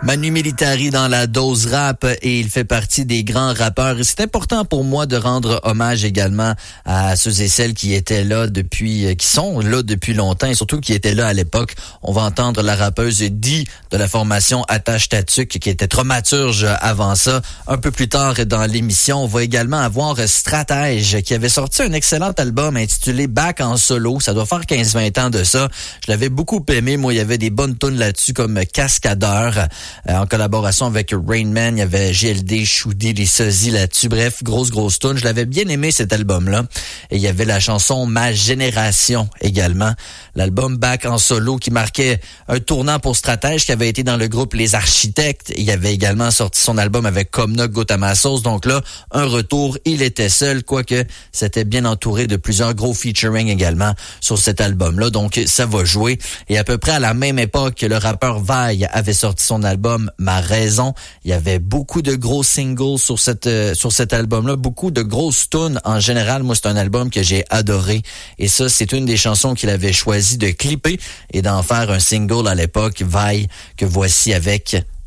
Manu Militari dans la dose rap et il fait partie des grands rappeurs. Et c'est important pour moi de rendre hommage également à ceux et celles qui étaient là qui sont là depuis longtemps et surtout qui étaient là à l'époque. On va entendre la rappeuse Dee de la formation Attache Tatuc qui était dramaturge avant ça. Un peu plus tard dans l'émission, on va également avoir Stratège qui avait sorti un excellent album intitulé Back en solo. Ça doit faire 15-20 ans de ça. Je l'avais beaucoup aimé. Moi, il y avait des bonnes tunes là-dessus comme Cascadeur. En collaboration avec Rain Man, il y avait GLD, Shoudi, les sosies là-dessus. Bref, grosse tune. Je l'avais bien aimé cet album-là. Et il y avait la chanson Ma Génération également. L'album Back en solo qui marquait un tournant pour Stratège qui avait été dans le groupe Les Architectes. Il avait également sorti son album avec Comna Gotamasos. Donc là, un retour. Il était seul, quoique c'était bien entouré de plusieurs gros featuring également sur cet album-là. Donc ça va jouer. Et à peu près à la même époque que le rappeur Vaille avait sorti son album Ma Raison. Il y avait beaucoup de gros singles sur cet album-là, beaucoup de grosses tunes en général. Moi, c'est un album que j'ai adoré. Et ça, c'est une des chansons qu'il avait choisi de clipper et d'en faire un single à l'époque, Vaille, que voici avec